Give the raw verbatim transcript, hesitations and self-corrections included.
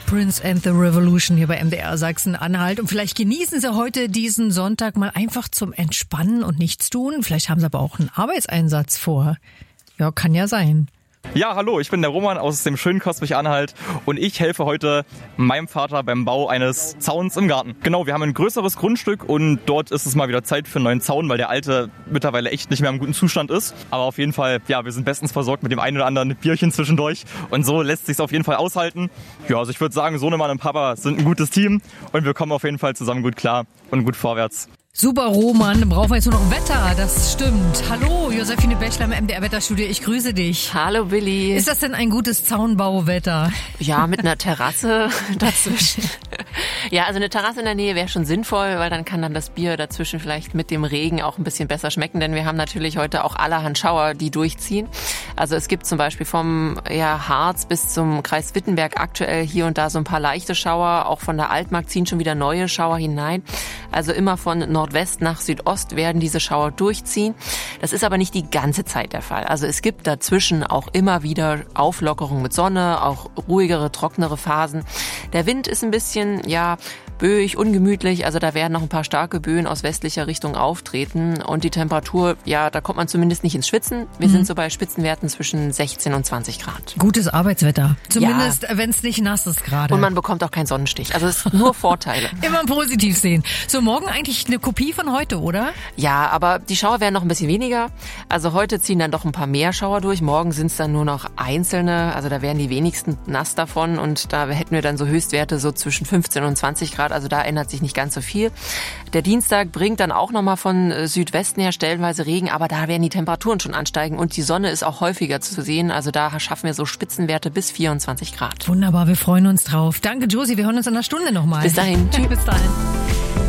Prince and the Revolution hier bei M D R Sachsen-Anhalt. Und vielleicht genießen Sie heute diesen Sonntag mal einfach zum Entspannen und nichts tun. Vielleicht haben Sie aber auch einen Arbeitseinsatz vor. Ja, kann ja sein. Ja, hallo, ich bin der Roman aus dem schönen Cottbus-Anhalt und ich helfe heute meinem Vater beim Bau eines Zauns im Garten. Genau, wir haben ein größeres Grundstück und dort ist es mal wieder Zeit für einen neuen Zaun, weil der alte mittlerweile echt nicht mehr im guten Zustand ist. Aber auf jeden Fall, ja, wir sind bestens versorgt mit dem einen oder anderen Bierchen zwischendurch und so lässt sich's auf jeden Fall aushalten. Ja, also ich würde sagen, Sohnemann und Papa sind ein gutes Team und wir kommen auf jeden Fall zusammen gut klar und gut vorwärts. Super, Roman, dann brauchen wir jetzt nur noch Wetter, das stimmt. Hallo, Josephine Bächler im M D R-Wetterstudio, ich grüße dich. Hallo, Billy. Ist das denn ein gutes Zaunbauwetter? Ja, mit einer Terrasse dazwischen. Ja, also eine Terrasse in der Nähe wäre schon sinnvoll, weil dann kann dann das Bier dazwischen vielleicht mit dem Regen auch ein bisschen besser schmecken, denn wir haben natürlich heute auch allerhand Schauer, die durchziehen. Also es gibt zum Beispiel vom ja, Harz bis zum Kreis Wittenberg aktuell hier und da so ein paar leichte Schauer, auch von der Altmark ziehen schon wieder neue Schauer hinein. Also immer von Nordwest nach Südost werden diese Schauer durchziehen. Das ist aber nicht die ganze Zeit der Fall. Also es gibt dazwischen auch immer wieder Auflockerung mit Sonne, auch ruhigere, trockenere Phasen. Der Wind ist ein bisschen, ja, böig, ungemütlich, also da werden noch ein paar starke Böen aus westlicher Richtung auftreten und die Temperatur, ja, da kommt man zumindest nicht ins Schwitzen. Wir mhm. sind so bei Spitzenwerten zwischen sechzehn und zwanzig Grad. Gutes Arbeitswetter, zumindest ja. wenn es nicht nass ist gerade. Und man bekommt auch keinen Sonnenstich, also es ist nur Vorteile. Immer positiv sehen. So, morgen eigentlich eine Kopie von heute, oder? Ja, aber die Schauer werden noch ein bisschen weniger. Also heute ziehen dann doch ein paar mehr Schauer durch, morgen sind es dann nur noch einzelne, also da werden die wenigsten nass davon und da hätten wir dann so Höchstwerte so zwischen fünfzehn und zwanzig Grad. Also da ändert sich nicht ganz so viel. Der Dienstag bringt dann auch nochmal von Südwesten her stellenweise Regen, aber da werden die Temperaturen schon ansteigen und die Sonne ist auch häufiger zu sehen. Also da schaffen wir so Spitzenwerte bis vierundzwanzig Grad. Wunderbar, wir freuen uns drauf. Danke, Josie, wir hören uns in einer Stunde nochmal. Bis dahin. Tschüss. Bis dahin.